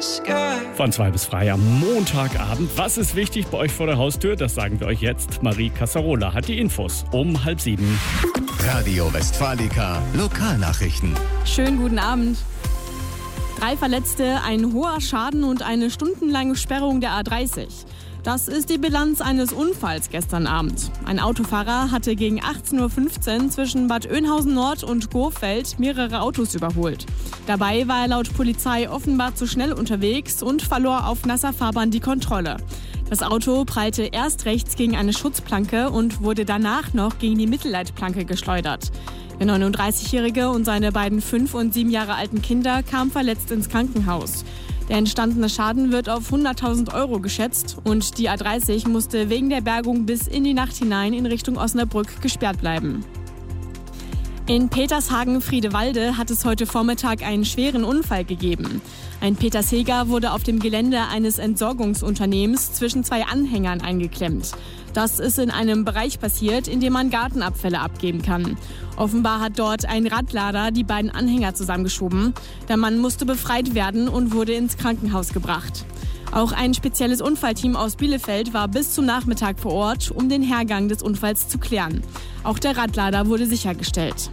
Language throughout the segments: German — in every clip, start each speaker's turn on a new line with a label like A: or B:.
A: Von 2 bis frei am Montagabend. Was ist wichtig bei euch vor der Haustür? Das sagen wir euch jetzt. Marie Cassarola hat die Infos um 6:30.
B: Radio Westfalica Lokalnachrichten.
C: Schönen guten Abend. 3 Verletzte, ein hoher Schaden und eine stundenlange Sperrung der A30. Das ist die Bilanz eines Unfalls gestern Abend. Ein Autofahrer hatte gegen 18:15 Uhr zwischen Bad Oeynhausen Nord und Gohfeld mehrere Autos überholt. Dabei war er laut Polizei offenbar zu schnell unterwegs und verlor auf nasser Fahrbahn die Kontrolle. Das Auto prallte erst rechts gegen eine Schutzplanke und wurde danach noch gegen die Mittelleitplanke geschleudert. Der 39-Jährige und seine beiden 5 und 7 Jahre alten Kinder kamen verletzt ins Krankenhaus. Der entstandene Schaden wird auf 100.000 € geschätzt und die A30 musste wegen der Bergung bis in die Nacht hinein in Richtung Osnabrück gesperrt bleiben. In Petershagen-Friedewalde hat es heute Vormittag einen schweren Unfall gegeben. Ein Petersheger wurde auf dem Gelände eines Entsorgungsunternehmens zwischen 2 Anhängern eingeklemmt. Das ist in einem Bereich passiert, in dem man Gartenabfälle abgeben kann. Offenbar hat dort ein Radlader die beiden Anhänger zusammengeschoben. Der Mann musste befreit werden und wurde ins Krankenhaus gebracht. Auch ein spezielles Unfallteam aus Bielefeld war bis zum Nachmittag vor Ort, um den Hergang des Unfalls zu klären. Auch der Radlader wurde sichergestellt.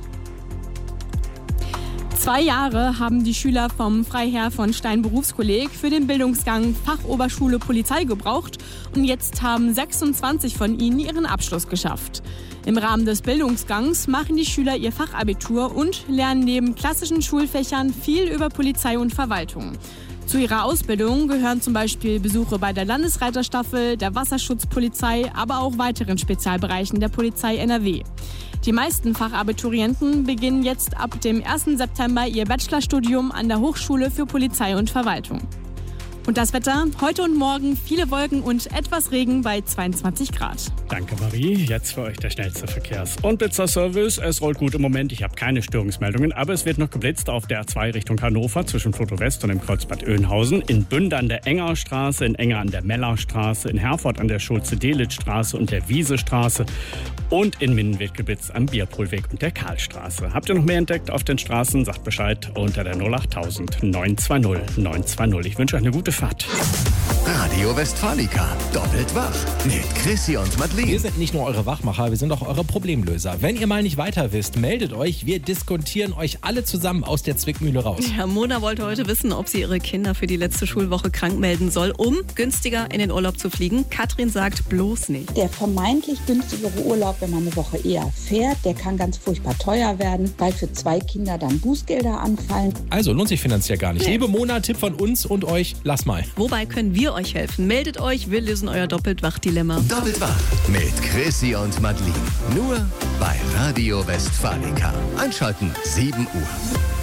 C: 2 Jahre haben die Schüler vom Freiherr von Stein Berufskolleg für den Bildungsgang Fachoberschule Polizei gebraucht und jetzt haben 26 von ihnen ihren Abschluss geschafft. Im Rahmen des Bildungsgangs machen die Schüler ihr Fachabitur und lernen neben klassischen Schulfächern viel über Polizei und Verwaltung. Zu ihrer Ausbildung gehören zum Beispiel Besuche bei der Landesreiterstaffel, der Wasserschutzpolizei, aber auch weiteren Spezialbereichen der Polizei NRW. Die meisten Fachabiturienten beginnen jetzt ab dem 1. September ihr Bachelorstudium an der Hochschule für Polizei und Verwaltung. Und das Wetter, heute und morgen viele Wolken und etwas Regen bei 22 Grad.
A: Danke, Marie. Jetzt für euch der schnellste Verkehrs- und Blitzerservice. Es rollt gut im Moment. Ich habe keine Störungsmeldungen, aber es wird noch geblitzt auf der A2 Richtung Hannover zwischen Foto West und dem Kreuz Bad Oeynhausen. In Bünde an der Engerstraße, in Enger an der Mellerstraße, in Herford an der Schulze-Delitzsch-Straße und der Wiesestraße. Und in Minden wird geblitzt am Bierpohlweg und der Karlstraße. Habt ihr noch mehr entdeckt auf den Straßen? Sagt Bescheid unter der 08000 920 920. Ich wünsche euch eine gute Fahrt.
B: Radio Westfalica doppelt wach mit Chrissy und Madeleine.
D: Wir sind nicht nur eure Wachmacher, wir sind auch eure Problemlöser. Wenn ihr mal nicht weiter wisst, meldet euch. Wir diskutieren euch alle zusammen aus der Zwickmühle raus.
E: Ja, Mona wollte heute wissen, ob sie ihre Kinder für die letzte Schulwoche krank melden soll, um günstiger in den Urlaub zu fliegen. Katrin sagt bloß nicht.
F: Der vermeintlich günstigere Urlaub, wenn man eine Woche eher fährt, der kann ganz furchtbar teuer werden, weil für 2 Kinder dann Bußgelder anfallen.
D: Also lohnt sich finanziell gar nicht. Liebe Mona, Tipp von uns und euch, lass mal.
E: Wobei können wir euch helfen? Meldet euch, wir lösen euer Doppelt-Wach-Dilemma.
B: Doppelt wach mit Chrissy und Madeleine. Nur bei Radio Westfalica. Einschalten 7 Uhr.